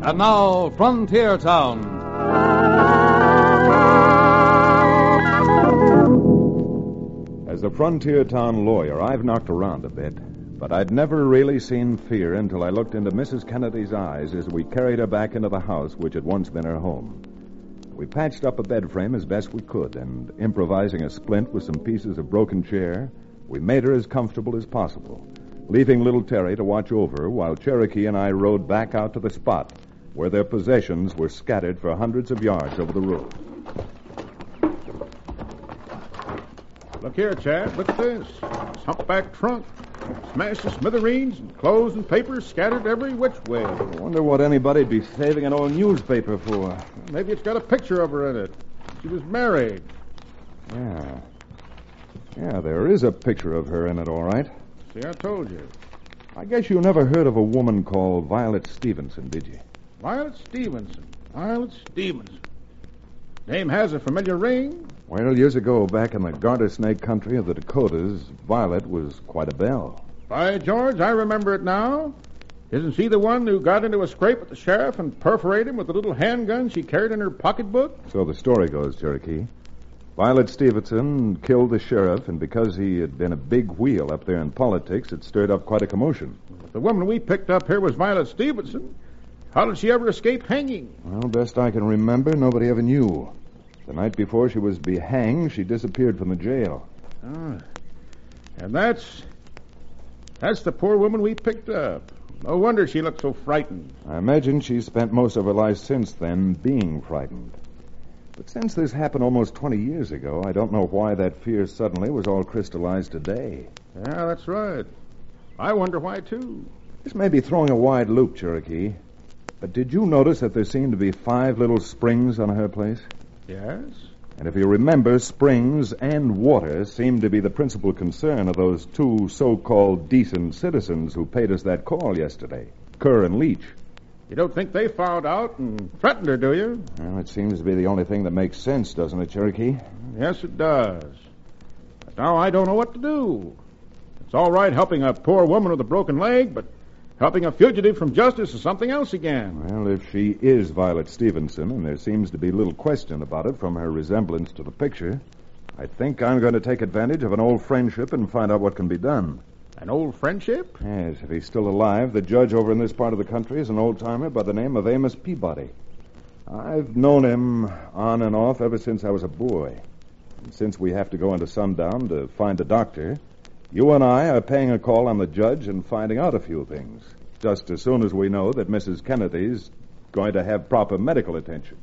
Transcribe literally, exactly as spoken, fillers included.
And now, Frontier Town. As a Frontier Town lawyer, I've knocked around a bit, but I'd never really seen fear until I looked into Missus Kennedy's eyes as we carried her back into the house which had once been her home. We patched up a bed frame as best we could, and improvising a splint with some pieces of broken chair, we made her as comfortable as possible, leaving little Terry to watch over her while Cherokee and I rode back out to the spot where their possessions were scattered for hundreds of yards over the road. Look here, Chad. Look at this. This humpback trunk. Smashed to smithereens and clothes and papers scattered every which way. I wonder what anybody'd be saving an old newspaper for. Maybe it's got a picture of her in it. She was married. Yeah. Yeah, there is a picture of her in it, all right. See, I told you. I guess you never heard of a woman called Violet Stevenson, did you? Violet Stevenson. Violet Stevenson. Name has a familiar ring. Well, years ago, back in the garter snake country of the Dakotas, Violet was quite a belle. By George, I remember it now. Isn't she the one who got into a scrape with the sheriff and perforated him with the little handgun she carried in her pocketbook? So the story goes, Cherokee. Violet Stevenson killed the sheriff, and because he had been a big wheel up there in politics, it stirred up quite a commotion. The woman we picked up here was Violet Stevenson. How did she ever escape hanging? Well, best I can remember, nobody ever knew. The night before she was to be hanged, she disappeared from the jail. Ah. And that's... That's the poor woman we picked up. No wonder she looked so frightened. I imagine she's spent most of her life since then being frightened. But since this happened almost twenty years ago, I don't know why that fear suddenly was all crystallized today. Yeah, that's right. I wonder why, too. This may be throwing a wide loop, Cherokee. But did you notice that there seemed to be five little springs on her place? Yes. And if you remember, springs and water seemed to be the principal concern of those two so-called decent citizens who paid us that call yesterday, Kerr and Leach. You don't think they found out and threatened her, do you? Well, it seems to be the only thing that makes sense, doesn't it, Cherokee? Yes, it does. But now I don't know what to do. It's all right helping a poor woman with a broken leg, but helping a fugitive from justice is something else again. Well, if she is Violet Stevenson, and there seems to be little question about it from her resemblance to the picture, I think I'm going to take advantage of an old friendship and find out what can be done. An old friendship? Yes, if he's still alive, the judge over in this part of the country is an old-timer by the name of Amos Peabody. I've known him on and off ever since I was a boy. And since we have to go into sundown to find a doctor, you and I are paying a call on the judge and finding out a few things, just as soon as we know that Missus Kennedy's going to have proper medical attention.